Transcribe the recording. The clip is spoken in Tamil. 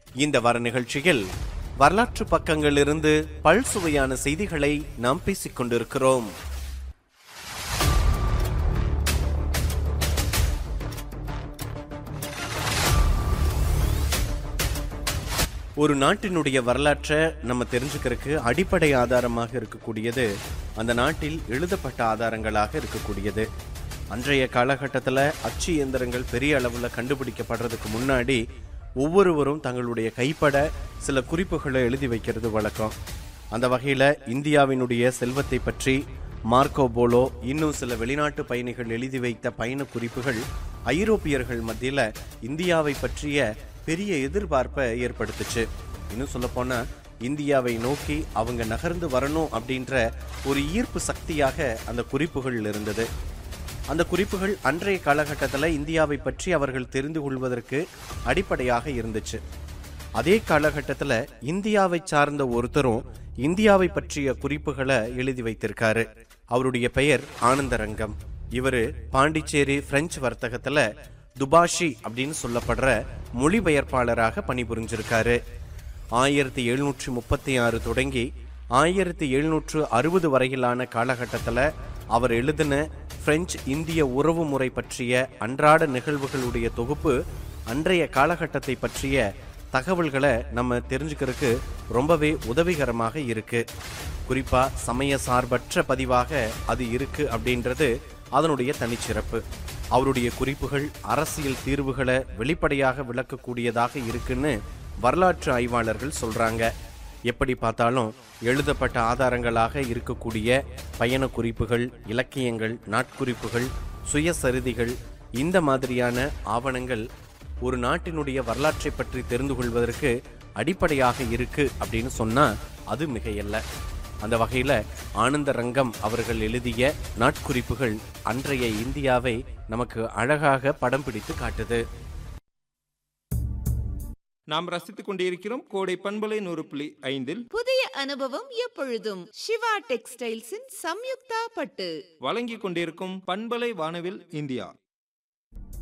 இந்த வார நிகழ்ச்சியில் வரலாற்று பக்கங்களிலிருந்து பல்சுவையான செய்திகளை நாம் பேசிக் கொண்டிருக்கிறோம். ஒரு நாட்டினுடைய வரலாற்றை நம்ம தெரிஞ்சுக்கிறதுக்கு அடிப்படை ஆதாரமாக இருக்கக்கூடியது அந்த நாட்டில் எழுதப்பட்ட ஆதாரங்களாக இருக்கக்கூடியது. அன்றைய காலகட்டத்தில் அச்சு இயந்திரங்கள் பெரிய அளவில் கண்டுபிடிக்கப்படுறதுக்கு முன்னாடி ஒவ்வொருவரும் தங்களுடைய கைப்பட சில குறிப்புகளை எழுதி வைக்கிறது வழக்கம். அந்த வகையில் இந்தியாவினுடைய செல்வத்தை பற்றி மார்க்கோ போலோ இன்னும் சில வெளிநாட்டு பயணிகள் எழுதி வைத்த பயண குறிப்புகள் ஐரோப்பியர்கள் மத்தியில் இந்தியாவை பற்றிய பெரிய எதிர்பார்ப்பை ஏற்படுத்துச்சு. இன்னும் சொல்ல போனா இந்தியாவை நோக்கி அவங்க நகர்ந்து வரணும் அப்படின்ற ஒரு ஈர்ப்பு சக்தியாக அந்த குறிப்புகள் இருந்தது. அந்த குறிப்புகள் அன்றைய காலகட்டத்தில் இந்தியாவை பற்றி அவர்கள் தெரிந்து கொள்வதற்கு அடிப்படையாக இருந்துச்சு. அதே காலகட்டத்தில் இந்தியாவை சார்ந்த ஒருத்தரும் இந்தியாவை பற்றிய குறிப்புகளை எழுதி வைத்திருக்காரு. அவருடைய பெயர் ஆனந்தரங்கம். இவர் பாண்டிச்சேரி பிரெஞ்சு வர்த்தகத்தில் துபாஷி அப்படின்னு சொல்லப்படுற மொழிபெயர்ப்பாளராக பணிபுரிஞ்சிருக்காரு. 1736 தொடங்கி 1760 வரையிலான காலகட்டத்தில் அவர் எழுதின பிரெஞ்சு இந்திய உறவு முறை பற்றிய அன்றாட நிகழ்வுகளுடைய தொகுப்பு அன்றைய காலகட்டத்தை பற்றிய தகவல்களை நம்ம தெரிஞ்சுக்கிறதுக்கு ரொம்பவே உதவிகரமாக இருக்கு. குறிப்பா சமய சார்பற்ற பதிவாக அது இருக்கு அப்படின்றது அதனுடைய தனிச்சிறப்பு. அவருடைய குறிப்புகள் அரசியல் தீர்வுகளை வெளிப்படையாக விளக்கக்கூடியதாக இருக்குன்னு வரலாற்று ஆய்வாளர்கள் சொல்றாங்க. எப்படி பார்த்தாலும் எழுதப்பட்ட ஆதாரங்களாக இருக்கக்கூடிய பயண குறிப்புகள், இலக்கியங்கள், நாட்குறிப்புகள், சுயசரிதிகள், இந்த மாதிரியான ஆவணங்கள் ஒரு நாட்டினுடைய வரலாற்றை பற்றி தெரிந்து கொள்வதற்கு அடிப்படையாக இருக்கு அப்படின்னு சொன்னா அது மிகையல்ல. அந்த வகையில் ஆனந்தரங்கம் அவர்கள் எழுதிய நாட்குறிப்புகள் அன்றைய இந்தியாவை நமக்கு அழகாக படம் பிடித்து காட்டுது. நாம் ரசித்துக் கொண்டிருக்கிறோம் கோடை பண்பலை 100.5 புதிய அனுபவம் எப்பொழுதும் சிவா டெக்ஸ்டைல்ஸின் சம்யுக்தா பட்டு வழங்கிக் கொண்டிருக்கும் பண்பலை வானவில் இந்தியா.